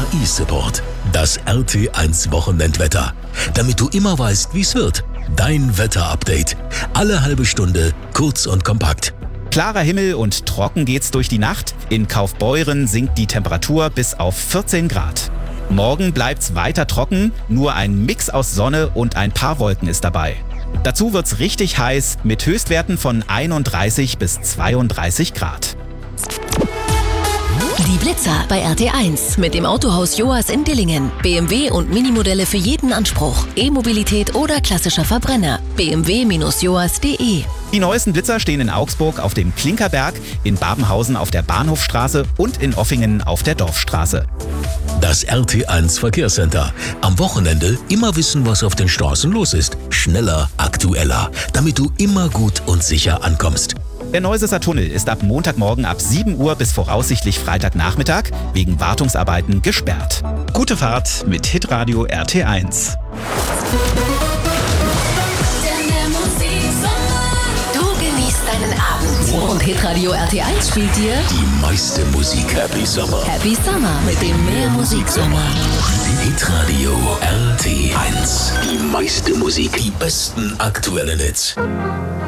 KI-Support. Das RT1 Wochenendwetter. Damit du immer weißt, wie es wird. Dein Wetter-Update. Alle halbe Stunde, kurz und kompakt. Klarer Himmel und trocken geht's durch die Nacht. In Kaufbeuren sinkt die Temperatur bis auf 14 Grad. Morgen bleibt's weiter trocken, nur ein Mix aus Sonne und ein paar Wolken ist dabei. Dazu wird's richtig heiß mit Höchstwerten von 31 bis 32 Grad. Die Blitzer bei RT1 mit dem Autohaus Joas in Dillingen. BMW und Minimodelle für jeden Anspruch. E-Mobilität oder klassischer Verbrenner. bmw-joas.de. Die neuesten Blitzer stehen in Augsburg auf dem Klinkerberg, in Babenhausen auf der Bahnhofstraße und in Offingen auf der Dorfstraße. Das RT1 Verkehrscenter. Am Wochenende immer wissen, was auf den Straßen los ist. Schneller, aktueller, damit du immer gut und sicher ankommst. Der Neusesser Tunnel ist ab Montagmorgen ab 7 Uhr bis voraussichtlich Freitagnachmittag wegen Wartungsarbeiten gesperrt. Gute Fahrt mit Hitradio RT1. Du genießt deinen Abend. Und Hitradio RT1 spielt dir Die meiste Musik. Happy Summer. Happy Summer mit dem Mehrmusiksommer. Hitradio RT1. Die meiste Musik. Die besten aktuellen Hits.